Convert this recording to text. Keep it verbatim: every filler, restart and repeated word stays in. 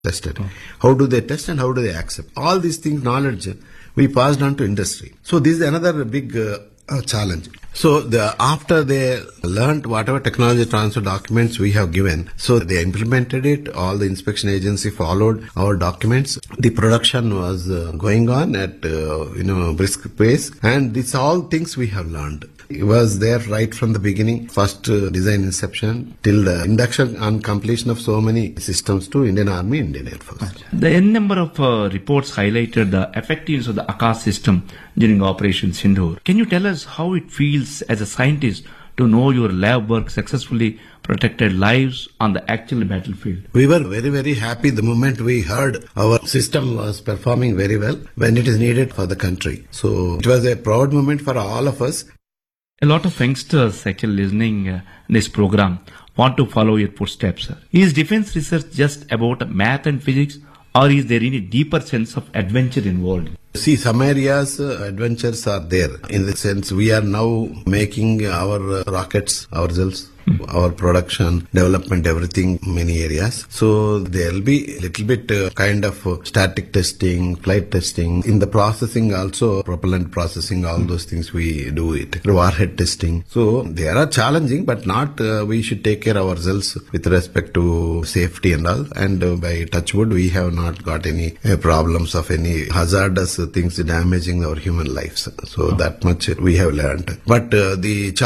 tested. How do they test and how do they accept? All these things, knowledge, we passed on to industry. So this is another big uh, uh, challenge. So the, after they learned whatever technology transfer documents we have given, so they implemented it, all the inspection agency followed our documents. The production was uh, going on at, uh, you know, brisk pace, and these all things we have learned. It was there right from the beginning, first uh, design inception till the induction and completion of so many systems to Indian Army, Indian Air Force. The N number of uh, reports highlighted the effectiveness of the Akash system during Operation Sindoor. Can you tell us how it feels as a scientist to know your lab work successfully protected lives on the actual battlefield? We were very, very happy the moment we heard our system was performing very well when it is needed for the country. So it was a proud moment for all of us. A lot of youngsters actually listening uh, this program want to follow your footsteps. Is defense research just about math and physics, or is there any deeper sense of adventure involved? See, some areas uh, adventures are there. In the sense, we are now making our uh, rockets ourselves. Our production, development, everything, many areas. So there will be a little bit uh, kind of uh, static testing, flight testing. In the processing also, propellant processing, all those things we do it. Warhead testing. So they are challenging, but not, uh, we should take care of ourselves with respect to safety and all. And uh, by touch wood, we have not got any uh, problems of any hazardous things damaging our human lives. So that much we have learned. But uh, the